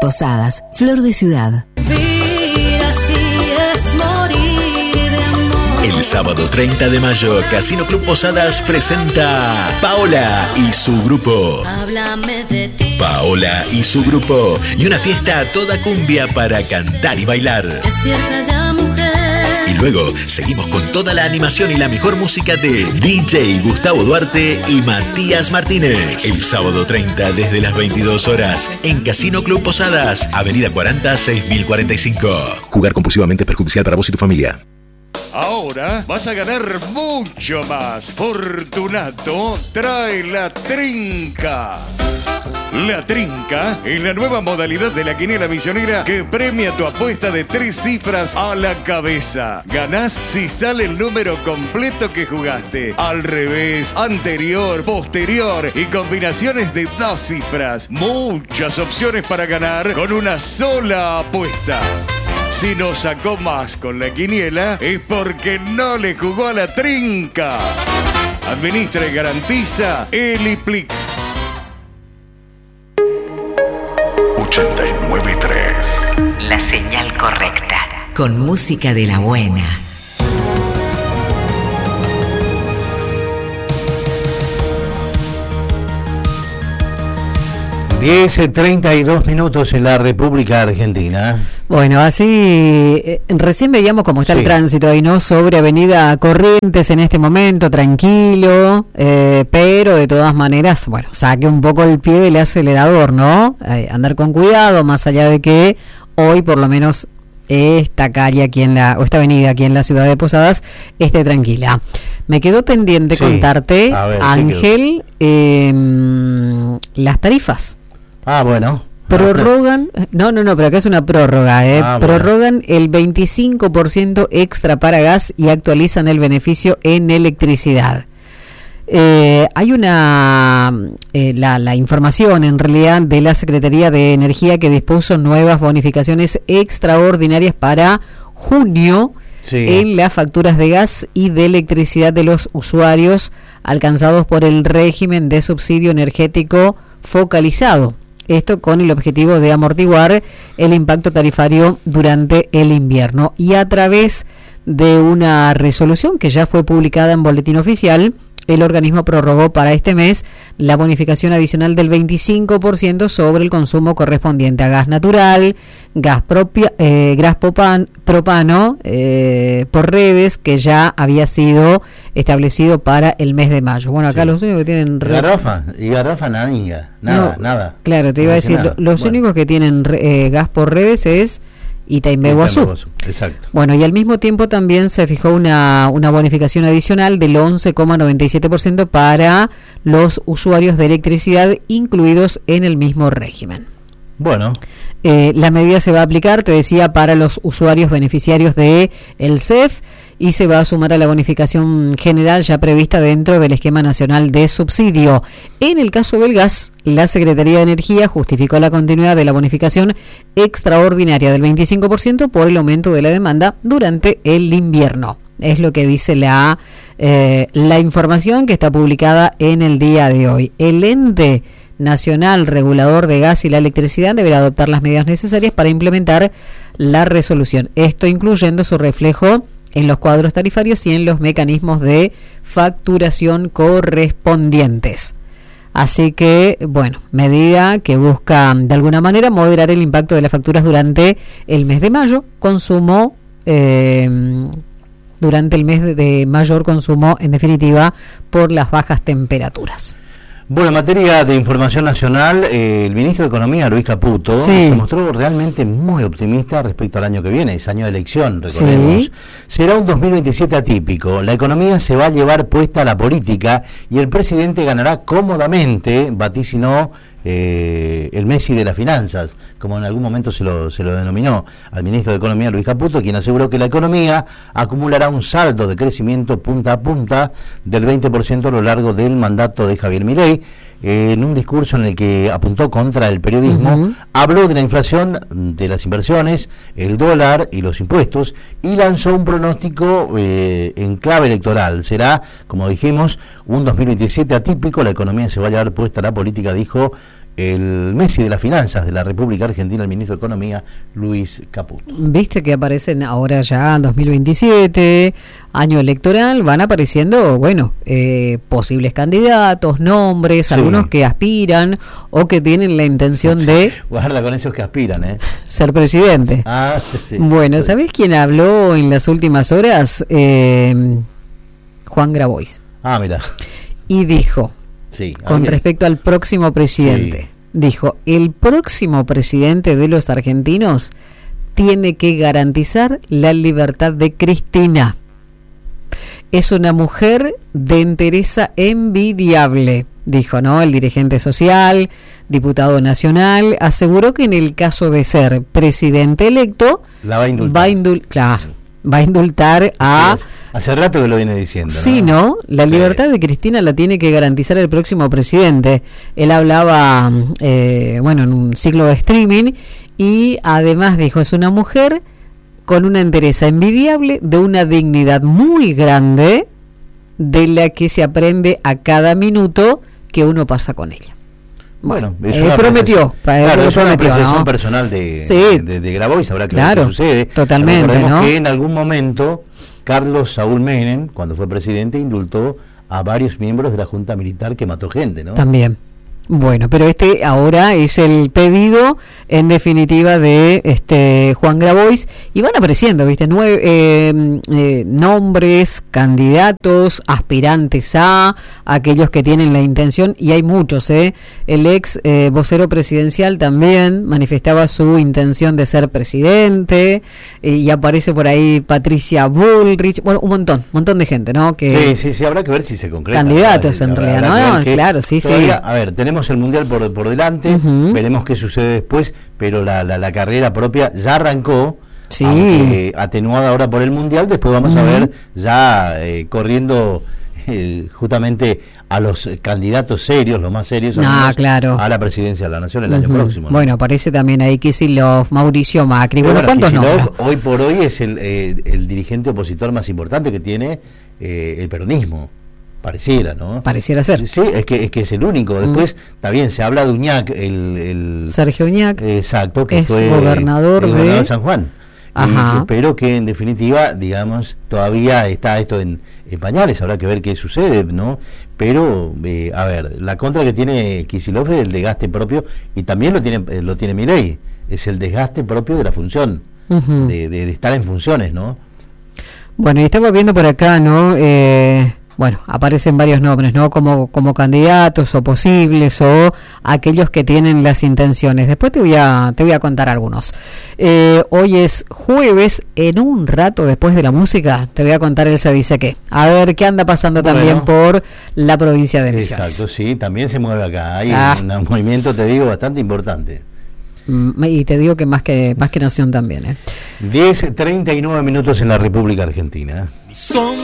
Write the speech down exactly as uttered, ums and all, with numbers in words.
Posadas, Flor de Ciudad. El sábado treinta de mayo, Casino Club Posadas presenta Paola y su grupo. Háblame de ti. Paola y su grupo. Y una fiesta a toda cumbia para cantar y bailar. Despierta ya, mujer. Y luego seguimos con toda la animación y la mejor música de D J Gustavo Duarte y Matías Martínez. El sábado treinta desde las veintidós horas en Casino Club Posadas, Avenida cuarenta, seis mil cuarenta y cinco. Jugar compulsivamente es perjudicial para vos y tu familia. Ahora vas a ganar mucho más. Fortunato trae la trinca. La trinca es la nueva modalidad de la quiniela misionera que premia tu apuesta de tres cifras a la cabeza. Ganás si sale el número completo que jugaste. Al revés, anterior, posterior y combinaciones de dos cifras. Muchas opciones para ganar con una sola apuesta. Si no sacó más con la quiniela, es porque no le jugó a la trinca. Administra y garantiza Eliplic. ochenta y nueve punto tres. La señal correcta. Con música de la buena. diez treinta y dos minutos en la República Argentina. Bueno, así eh, recién veíamos cómo está sí. el tránsito ahí, ¿no? Sobre Avenida Corrientes en este momento, tranquilo, eh, pero de todas maneras, bueno, saque un poco el pie del acelerador, ¿no? Eh, andar con cuidado, más allá de que hoy por lo menos esta calle aquí en la, o esta avenida aquí en la ciudad de Posadas esté tranquila. Me quedó pendiente sí. contarte, ver, Ángel, eh, las tarifas. Ah, bueno. Prorrogan, no, no, no, pero acá es una prórroga, ¿eh? Ah, Prorrogan bueno. el veinticinco por ciento extra para gas y actualizan el beneficio en electricidad. Eh, hay una, eh, la, la información en realidad de la Secretaría de Energía que dispuso nuevas bonificaciones extraordinarias para junio sí. en las facturas de gas y de electricidad de los usuarios alcanzados por el régimen de subsidio energético focalizado. Esto con el objetivo de amortiguar el impacto tarifario durante el invierno. Y a través de una resolución que ya fue publicada en Boletín Oficial, el organismo prorrogó para este mes la bonificación adicional del veinticinco por ciento sobre el consumo correspondiente a gas natural, gas propia, eh, gas propan, propano eh, por redes, que ya había sido establecido para el mes de mayo. Bueno, acá sí. los únicos que tienen... Re... Garrafa, y garrafa nada, nada, no, nada. Claro, te iba a decir, nada. los bueno. únicos que tienen eh, gas por redes es Itaimbe-Guazú. Exacto. Bueno, y al mismo tiempo también se fijó una, una bonificación adicional del once coma noventa y siete por ciento para los usuarios de electricidad incluidos en el mismo régimen. Bueno. Eh, la medida se va a aplicar, te decía, para los usuarios beneficiarios de el C E F y se va a sumar a la bonificación general ya prevista dentro del Esquema Nacional de Subsidio. En el caso del gas, la Secretaría de Energía justificó la continuidad de la bonificación extraordinaria del veinticinco por ciento por el aumento de la demanda durante el invierno. Es lo que dice la, eh, la información que está publicada en el día de hoy. El ente nacional regulador de gas y la electricidad deberá adoptar las medidas necesarias para implementar la resolución. Esto incluyendo su reflejo en los cuadros tarifarios y en los mecanismos de facturación correspondientes. Así que, bueno, medida que busca de alguna manera moderar el impacto de las facturas durante el mes de mayo, consumo, eh, durante el mes de, de mayor consumo, en definitiva, por las bajas temperaturas. Bueno, en materia de información nacional, eh, el ministro de Economía, Luis Caputo, sí. se mostró realmente muy optimista respecto al año que viene, es año de elección, recordemos. Sí. Será un dos mil veintisiete atípico, la economía se va a llevar puesta a la política y el presidente ganará cómodamente, vaticinó eh, el Messi de las finanzas, como en algún momento se lo, se lo denominó al ministro de Economía, Luis Caputo, quien aseguró que la economía acumulará un saldo de crecimiento punta a punta del veinte por ciento a lo largo del mandato de Javier Milei. En un discurso en el que apuntó contra el periodismo, uh-huh. habló de la inflación, de las inversiones, el dólar y los impuestos, y lanzó un pronóstico eh, en clave electoral. Será, como dijimos, un dos mil veintisiete atípico, la economía se va a llevar puesta a la política, dijo, el Messi de las finanzas de la República Argentina, el ministro de Economía, Luis Caputo. Viste que aparecen ahora ya en dos mil veintisiete, año electoral, van apareciendo, bueno, eh, posibles candidatos, nombres, Sí. algunos que aspiran o que tienen la intención Sí. de Guarda con esos que aspiran, ¿eh? ser presidente. Ah, sí, sí. Bueno, ¿sabés quién habló en las últimas horas? Eh, Juan Grabois. Ah, mira. Y dijo, Sí. con alguien- respecto al próximo presidente, Sí. dijo, el próximo presidente de los argentinos tiene que garantizar la libertad de Cristina. Es una mujer de entereza envidiable, dijo, ¿no? El dirigente social, diputado nacional, aseguró que en el caso de ser presidente electo, La va a indultar. va a indul- claro, va a indultar a... Sí, hace rato que lo viene diciendo, ¿no? Sí, ¿no? La Sí. libertad de Cristina la tiene que garantizar el próximo presidente. Él hablaba, eh, bueno, en un ciclo de streaming y además dijo, es una mujer con una entereza envidiable, de una dignidad muy grande, de la que se aprende a cada minuto que uno pasa con ella. Bueno, eh, una prometió, apreciación- pa- claro, lo es una prometió, apreciación ¿no? personal de, Sí. de, de Grabois, habrá que Claro, ver qué sucede. totalmente, Recordemos ¿no? que en algún momento Carlos Saúl Menem, cuando fue presidente, indultó a varios miembros de la Junta Militar que mató gente, ¿no? También. Bueno, pero este ahora es el pedido, en definitiva, de este Juan Grabois, y van apareciendo, ¿viste? Nueve, eh, eh, nombres, candidatos, aspirantes a, aquellos que tienen la intención, y hay muchos, ¿eh? El ex eh, vocero presidencial también manifestaba su intención de ser presidente, eh, y aparece por ahí Patricia Bullrich, bueno, un montón, un montón de gente, ¿no? Que Sí, sí, sí, habrá que ver si se concreta. Candidatos, ¿no? en Habrá- realidad, habrá que ¿no? ver que Claro, sí, sí. todavía, a ver, tenemos el Mundial por, por delante, Ujú. veremos qué sucede después, pero la, la, la carrera propia ya arrancó, Sí. aunque atenuada ahora por el Mundial, después vamos a Ujú. ver ya eh, corriendo eh, justamente a los eh, candidatos serios, los más serios, al Ah, menos, claro. a la presidencia de la Nación el año Ujú. próximo, ¿no? Bueno, aparece también ahí Kicillof, Mauricio Macri. Pero Bueno, bueno, ¿cuántos Kicillof nombres? hoy por hoy es el, eh, el dirigente opositor más importante que tiene eh, el peronismo, pareciera, ¿no? Pareciera ser. Sí, es que es que es el único. Después, está bien, se habla de Uñac, el, el Sergio Uñac. exacto, que es fue gobernador el de- gobernador de San Juan. Y Ajá. que- pero que en definitiva, digamos, todavía está esto en, en pañales, habrá que ver qué sucede, ¿no? Pero, eh, a ver, la contra que tiene Kicillof es el desgaste propio, y también lo tiene eh, lo tiene Milei, es el desgaste propio de la función, Ujú. de, de- de estar en funciones, ¿no? Bueno, y estamos viendo por acá, ¿no? Eh, bueno, aparecen varios nombres, ¿no? Como, como candidatos o posibles o aquellos que tienen las intenciones. Después te voy a, te voy a contar algunos. Eh, hoy es jueves, en un rato después de la música, te voy a contar el Se Dice Qué. A ver qué anda pasando Bueno. también por la provincia de Misiones. Exacto, sí, también se mueve acá. Hay Ah. un, un movimiento, te digo, bastante importante. Mm, Y te digo que más que más que Nación también, ¿eh? diez treinta y nueve minutos en la República Argentina. Son